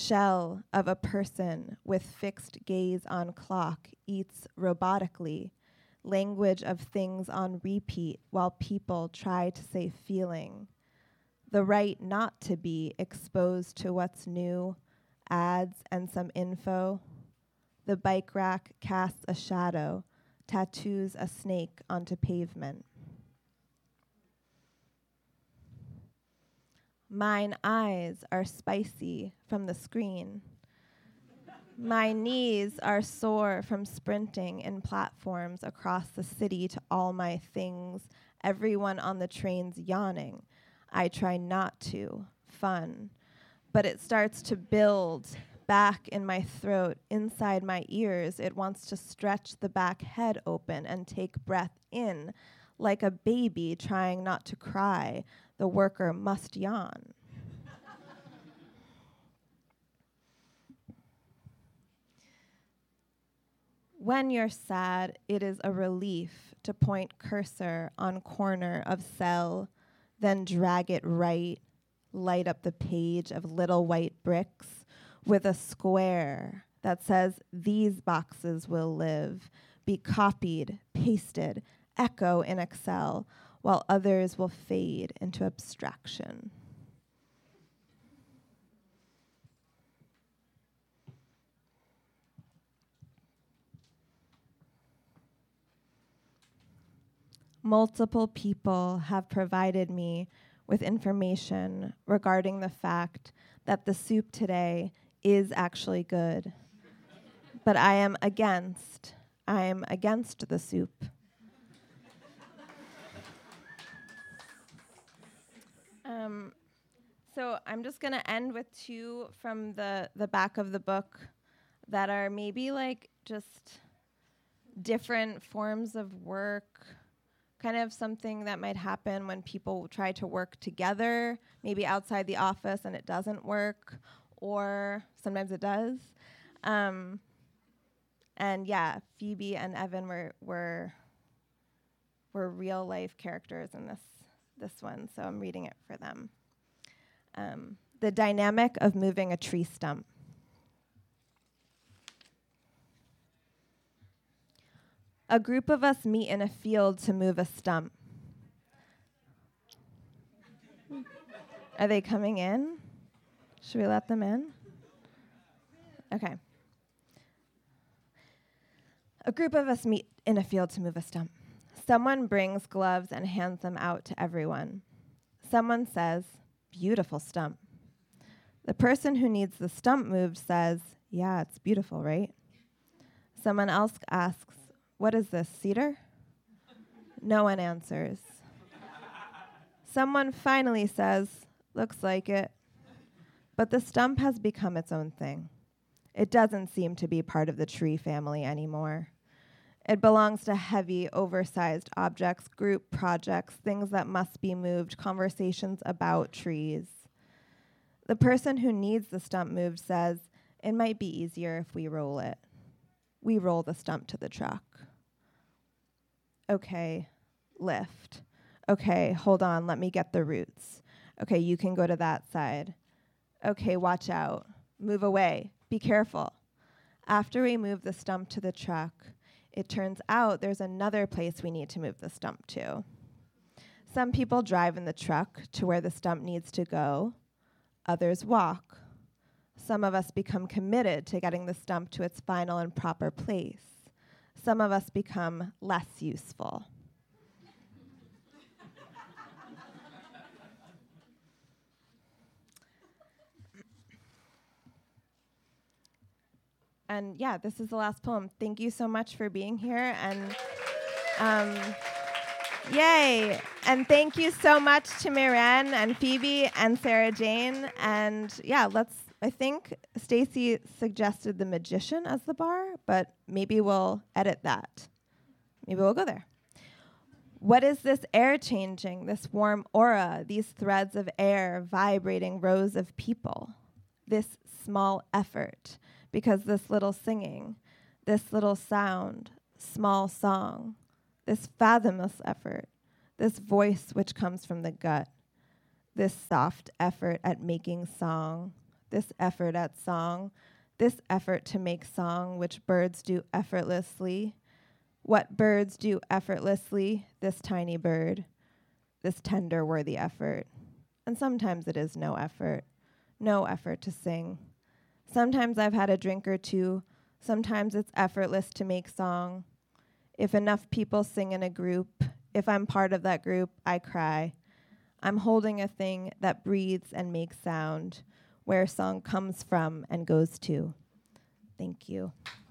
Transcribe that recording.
Shell of a person with fixed gaze on clock eats robotically, language of things on repeat while people try to say feeling. The right not to be exposed to what's new, ads and some info. The bike rack casts a shadow, tattoos a snake onto pavement. Mine eyes are spicy from the screen. My knees are sore from sprinting in platforms across the city to all my things, everyone on the train's yawning. I try not to, fun, but it starts to build back in my throat, inside my ears. It wants to stretch the back head open and take breath in, like a baby trying not to cry. The worker must yawn. When you're sad, it is a relief to point cursor on corner of cell, then drag it right, light up the page of little white bricks with a square that says these boxes will live, be copied, pasted, echo in Excel, while others will fade into abstraction. Multiple people have provided me with information regarding the fact that the soup today is actually good. But I am against the soup. So I'm just going to end with two from the back of the book that are maybe like just different forms of work, kind of something that might happen when people try to work together, maybe outside the office and it doesn't work, or sometimes it does. And yeah, Phoebe and Evan were real life characters in this one, so I'm reading it for them. The dynamic of moving a tree stump. A group of us meet in a field to move a stump. Are they coming in? Should we let them in? Okay. A group of us meet in a field to move a stump. Someone brings gloves and hands them out to everyone. Someone says, "Beautiful stump." The person who needs the stump moved says, "Yeah, it's beautiful, right?" Someone else asks, "What is this, cedar?" No one answers. Someone finally says, "Looks like it." But the stump has become its own thing. It doesn't seem to be part of the tree family anymore. It belongs to heavy, oversized objects, group projects, things that must be moved, conversations about trees. The person who needs the stump moved says, "It might be easier if we roll it." We roll the stump to the truck. Okay, lift. Okay, hold on, let me get the roots. Okay, you can go to that side. Okay, watch out. Move away. Be careful. After we move the stump to the truck, it turns out there's another place we need to move the stump to. Some people drive in the truck to where the stump needs to go. Others walk. Some of us become committed to getting the stump to its final and proper place. Some of us become less useful. And yeah, this is the last poem. Thank you so much for being here. And yay. And thank you so much to Maren and Phoebe and Sarah Jane. And yeah, I think Stacy suggested The Magician as the bar, but maybe we'll edit that. Maybe we'll go there. What is this air changing, this warm aura, these threads of air vibrating rows of people? This small effort, because this little singing, this little sound, small song, this fathomless effort, this voice which comes from the gut, this soft effort at making song, this effort at song, this effort to make song which birds do effortlessly. What birds do effortlessly, this tiny bird, this tender, worthy effort. And sometimes it is no effort to sing. Sometimes I've had a drink or two, sometimes it's effortless to make song. If enough people sing in a group, if I'm part of that group, I cry. I'm holding a thing that breathes and makes sound, where song comes from and goes to. Thank you.